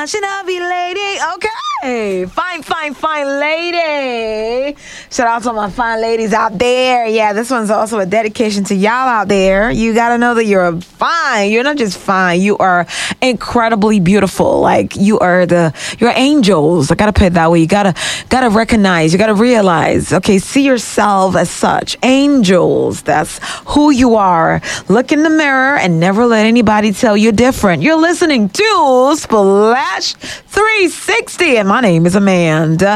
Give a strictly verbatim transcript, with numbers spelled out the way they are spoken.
Shinabi lady. Okay. Fine, fine, fine lady. Shout out to my fine ladies out there. Yeah, this one's also a dedication to y'all out there. You got to know that you're fine. You're not just fine. You are incredibly beautiful. Like, you are the, you're angels. I got to put it that way. You got to, got to recognize, you got to realize, okay, see yourself as such. Angels. That's who you are. Look in the mirror and never let anybody tell you different. You're listening to Splash three sixty, and my name is Amanda.